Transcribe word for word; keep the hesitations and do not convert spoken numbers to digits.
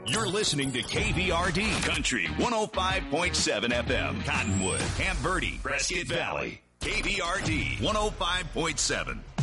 You're listening to K V R D Country one oh five point seven F M. Cottonwood, Camp Verde, Prescott Valley. K V R D one oh five point seven.